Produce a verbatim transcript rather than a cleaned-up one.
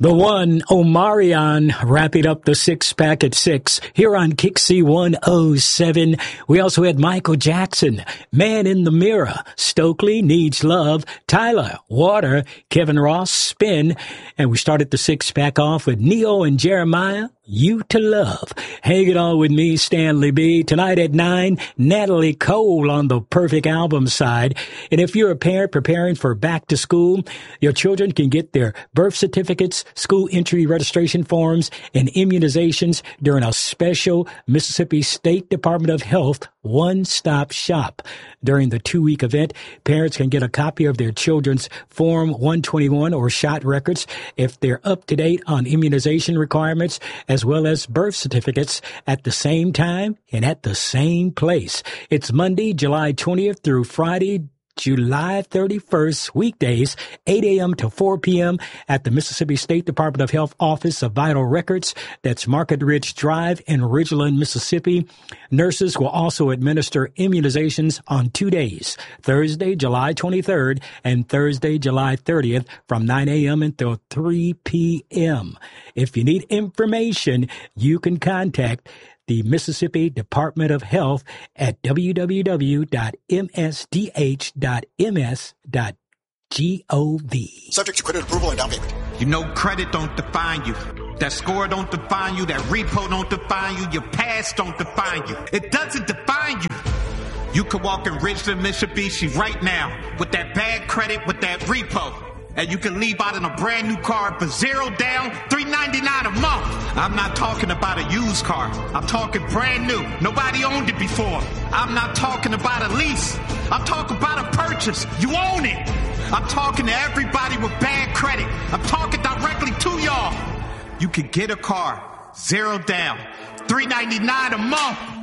The one, Omarion, wrapping up the six-pack at six here on Kick C one oh seven. We also had Michael Jackson, Man in the Mirror, Stokely, Needs Love, Tyler, Water, Kevin Ross, Spin, and we started the six-pack off with Neo and Jeremiah, You to Love. Hang it on with me, Stanley B. Tonight at nine, Natalie Cole on the Perfect Album side. And if you're a parent preparing for back to school, your children can get their birth certificates, school entry registration forms, and immunizations during a special Mississippi State Department of Health one-stop shop. During the two-week event, parents can get a copy of their children's Form one twenty-one or shot records if they're up to date on immunization requirements, as well as birth certificates at the same time and at the same place. It's Monday, July twentieth through Friday, July thirty-first, weekdays, eight a.m. to four p.m. at the Mississippi State Department of Health Office of Vital Records. That's Market Ridge Drive in Ridgeland, Mississippi. Nurses will also administer immunizations on two days, Thursday, July twenty-third and Thursday, July thirtieth from nine a.m. until three p.m. If you need information, you can contact the Mississippi Department of Health at w w w dot m s d h dot m s dot gov. Subject to credit approval and down payment. You know credit don't define you. That score don't define you. That repo don't define you. Your past don't define you. It doesn't define you. You could walk in Ridgeland, Mitsubishi right now with that bad credit, with that repo. And you can leave out in a brand new car for zero down, three ninety-nine a month. I'm not talking about a used car. I'm talking brand new. Nobody owned it before. I'm not talking about a lease. I'm talking about a purchase. You own it. I'm talking to everybody with bad credit. I'm talking directly to y'all. You can get a car, zero down, three ninety-nine a month.